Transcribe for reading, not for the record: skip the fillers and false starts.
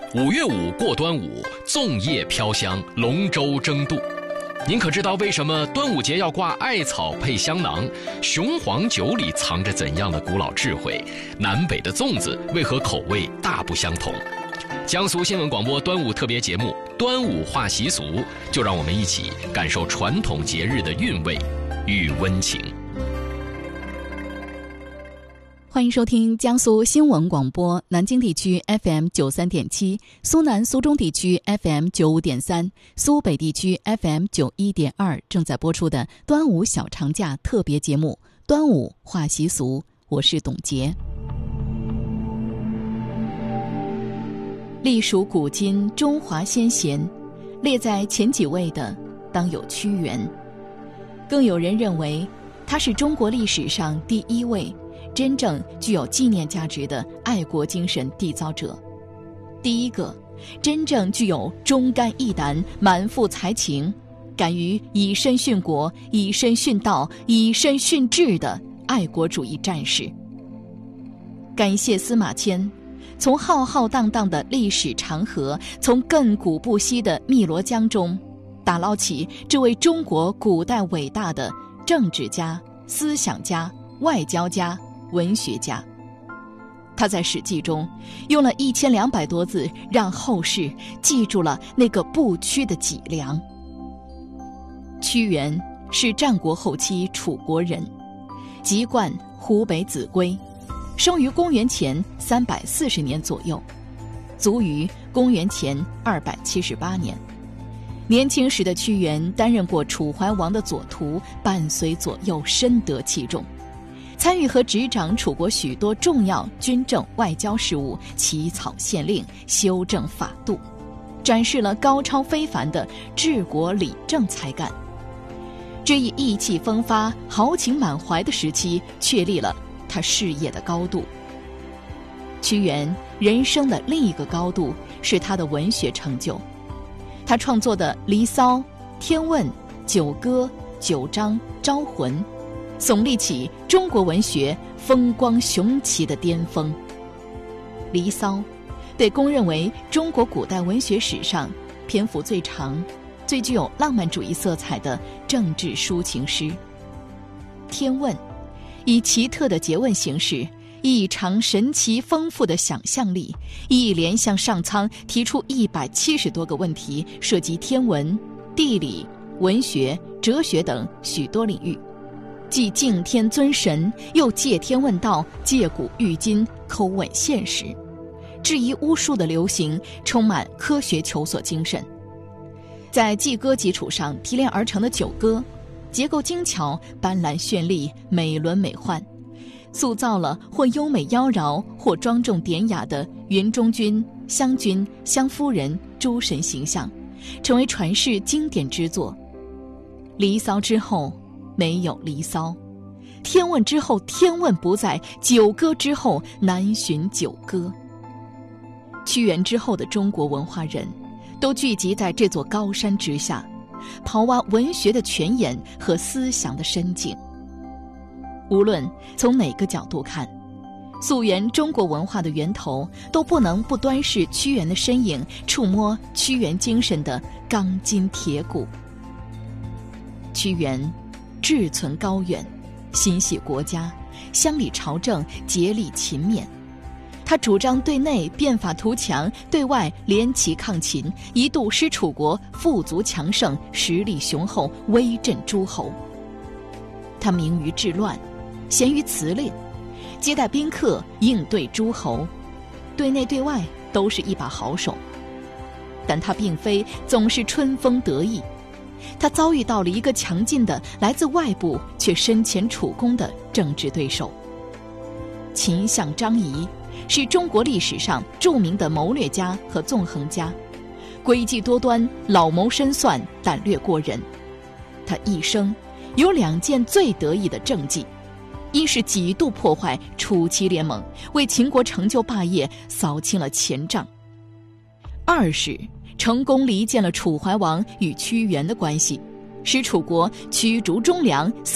5月5过端午，粽叶飘香，龙舟争渡。您可知道为什么端午节要挂艾草配香囊？雄黄酒里藏着怎样的古老智慧？南北的粽子为何口味大不相同？江苏新闻广播端午特别节目《端午话习俗》，就让我们一起感受传统节日的韵味与温情。 欢迎收听江苏新闻广播南京地区 FM 93.7，苏南苏中地区 FM 95.3，苏北地区 FM 91.2正在播出的端午小长假特别节目《端午话习俗》，我是董洁。隶属古今中华先贤，列在前几位的当有屈原，更有人认为他是中国历史上第一位真正具有纪念价值的爱国精神缔造者，第一个真正具有忠肝义胆、满腹才情，敢于以身殉国、以身殉道、以身殉志的爱国主义战士。感谢司马迁，从浩浩荡荡的历史长河，从亘古不息的汨罗江中，打捞起这位中国古代伟大的政治家、思想家、外交家、文学家。他在《史记》中用了1200多字，让后世记住了那个不屈的脊梁。屈原是战国后期楚国人，籍贯湖北秭归，生于公元前340年左右，卒于公元前278年。年轻时的屈原担任过楚怀王的左徒，伴随左右，深得其重，参与和执掌楚国许多重要军政外交事务，起草县令，修正法度，展示了高超非凡的治国理政才干。这一意气风发、豪情满怀的时期，确立了他事业的高度。屈原人生的另一个高度是他的文学成就，他创作的《离骚》《天问》《九歌》《九章》《招魂》，耸立起中国文学风光雄奇的巅峰。《离骚》被公认为中国古代文学史上篇幅最长、最具有浪漫主义色彩的政治抒情诗。《天问》以奇特的诘问形式，异常神奇丰富的想象力，一连向上苍提出170多个问题，涉及天文、地理、文学、哲学等许多领域，既敬天尊神，又借天问道，借古喻今，叩问现实，质疑巫术的流行，充满科学求索精神。在祭歌基础上提炼而成的九歌，结构精巧，斑斓绚丽，美轮美奂，塑造了或优美妖娆，或庄重典雅的云中君、湘君、湘夫人诸神形象，成为传世经典之作。离骚之后没有离骚，天问之后天问不在，九歌之后难寻九歌。屈原之后的中国文化人都聚集在这座高山之下，刨挖文学的泉眼和思想的深井。无论从哪个角度看，溯源中国文化的源头，都不能不端视屈原的身影，触摸屈原精神的钢筋铁骨。屈原志存高远，心系国家，乡里朝政，竭力勤勉。他主张对内变法图强，对外联齐抗秦，一度使楚国富足强盛，实力雄厚，威震诸侯。他明于治乱，贤于辞令，接待宾客，应对诸侯，对内对外都是一把好手。但他并非总是春风得意，他遭遇到了一个强劲的来自外部却身前楚宫的政治对手。秦相张仪是中国历史上著名的谋略家和纵横家，诡计多端，老谋深算，胆略过人。他一生有2件最得意的政绩，一是几度破坏楚齐联盟，为秦国成就霸业扫清了前障；二是成功离间了楚怀王与屈原的关系，使楚国驱逐忠良，